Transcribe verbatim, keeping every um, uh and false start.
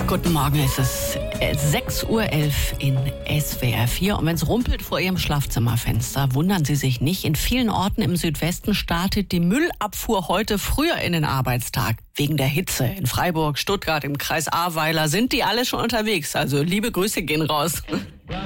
Guten Morgen, es ist sechs Uhr elf in S W R vier. Und wenn es rumpelt vor Ihrem Schlafzimmerfenster, wundern Sie sich nicht. In vielen Orten im Südwesten startet die Müllabfuhr heute früher in den Arbeitstag. Wegen der Hitze. In Freiburg, Stuttgart, im Kreis Ahrweiler sind die alle schon unterwegs. Also liebe Grüße gehen raus.